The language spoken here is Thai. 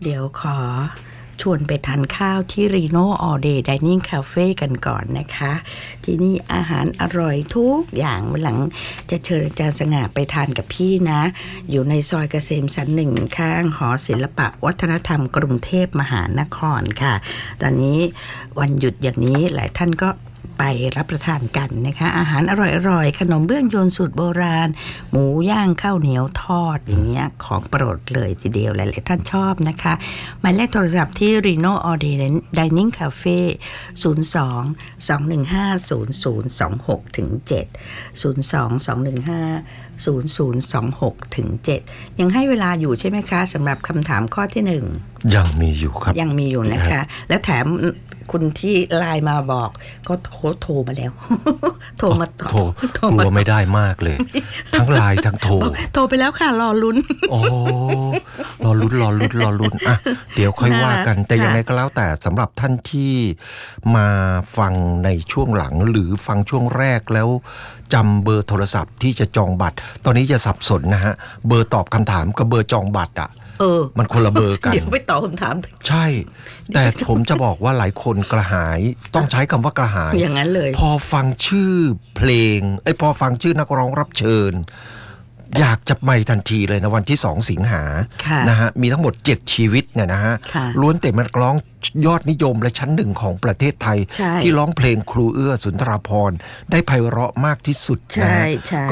เดี๋ยวขอชวนไปทานข้าวที่ Reno All Day Dining Cafe กันก่อนนะคะ ที่นี่อาหารอร่อยทุกอย่างวันหลังจะเชิญอาจารย์สง่าไปทานกับพี่นะ อยู่ในซอยเกษมสัน 1 ข้างหอศิลปะวัฒนธรรมกรุงเทพมหานครค่ะ ตอนนี้วันหยุดอย่างนี้หลายท่านก็ไปรับประทานกันนะคะอาหารอร่อยๆขนมเบื้องยวนสูตรโบราณหมูย่างข้าวเหนียวทอดอย่างเงี้ยของโปรดเลยทีเดียวหลายๆท่านชอบนะคะหมายเลขโทรศัพท์ที่ Reno All Day Dining Cafe 02-215-0026-7 ยังให้เวลาอยู่ใช่ไหมคะสำหรับคำถามข้อที่1 ยังมีอยู่ครับยังมีอยู่นะคะและแถมคุณที่ไลน์มาบอกก็โทรมาแล้ว โทรมาตอบกลัวไม่ได้มากเลย ทั้งไลน์ทั้งโทรไปแล้วค่ะรอลุ้นโอ้รอลุ้นอ่ะเดี๋ยวค่อยว่ากันแต่ยังไงก็แล้วแต่สำหรับท่านที่มาฟังในช่วงหลังหรือฟังช่วงแรกแล้วจำเบอร์โทรศัพท์ที่จะจองบัตรตอนนี้จะสับสนนะฮะเบอร์ตอบคำถามกับเบอร์จองบัตรอ่ะมันคนละเบอร์กันเดี๋ยวไปตอบคำถามใช่แต่ผมจะบอกว่าหลายคนกระหายต้องใช้คำว่ากระหายอย่างนั้นเลยพอฟังชื่อเพลงพอฟังชื่อนักร้องรับเชิญอยากจะไปทันทีเลยนะวันที่2 สิงหานะฮะมีทั้งหมด7ชีวิตเนี่ยนะฮะล้วนแต่นักร้องยอดนิยมและชั้นหนึ่งของประเทศไทยที่ร้องเพลงครูเอื้อสุนทราภรณ์ได้ไพเราะมากที่สุดนะ